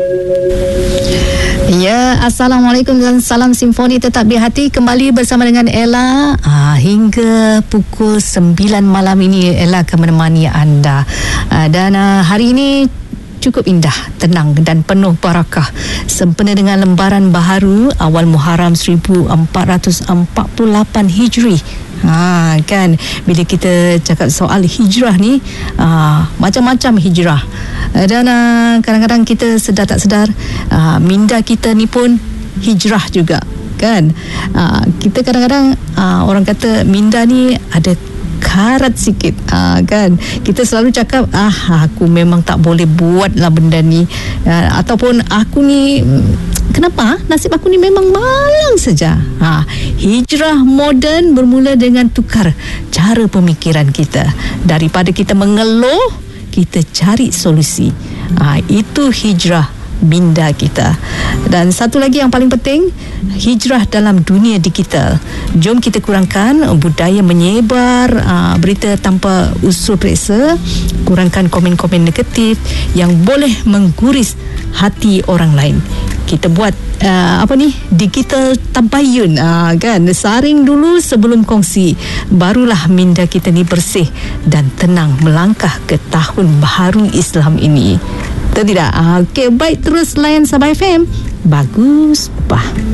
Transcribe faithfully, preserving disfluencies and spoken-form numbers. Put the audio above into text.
Ya, Assalamualaikum dan salam simfoni tetap di hati. Kembali bersama dengan Ella ah, hingga pukul sembilan malam ini. Ella akan menemani anda ah, dan ah, hari ini cukup indah, tenang dan penuh barakah, sempena dengan lembaran baharu awal Muharram seribu empat ratus empat puluh lapan Hijri. Ha, kan bila kita cakap soal hijrah ni, uh, macam-macam hijrah, dan uh, kadang-kadang kita sedar tak sedar uh, minda kita ni pun hijrah juga, kan. Uh, kita kadang-kadang uh, orang kata minda ni ada karat sikit, uh, kan. Kita selalu cakap, ah aku memang tak boleh buat lah benda ni, uh, ataupun aku ni kenapa nasib aku ni memang malang saja. Ha, hijrah moden bermula dengan tukar cara pemikiran kita. Daripada kita mengeluh, kita cari solusi. Ha, itu hijrah minda kita. Dan satu lagi yang paling penting, hijrah dalam dunia digital. Jom kita kurangkan budaya menyebar uh, berita tanpa usul periksa, kurangkan komen-komen negatif yang boleh mengguris hati orang lain. Kita buat uh, apa ni, digital tabayun, uh, kan, saring dulu sebelum kongsi, barulah minda kita ni bersih dan tenang melangkah ke tahun baharu Islam ini. Betul tidak? Uh, Okey, baik, terus layan Sabah F M. Bagus, bah.